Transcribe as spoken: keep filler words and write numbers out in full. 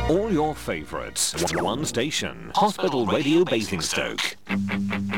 All your favourites. One station. Hospital Radio Basingstoke.